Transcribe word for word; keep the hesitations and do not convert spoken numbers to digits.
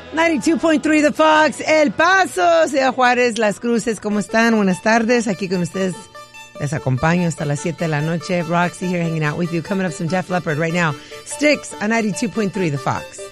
noventa y dos punto tres The Fox, El Paso, Ciudad Juárez, Las Cruces, ¿cómo están? Buenas tardes, aquí con ustedes les acompaño hasta las siete de la noche. Roxy here hanging out with you. Coming up some Def Leppard right now. Sticks on noventa y dos punto tres The Fox.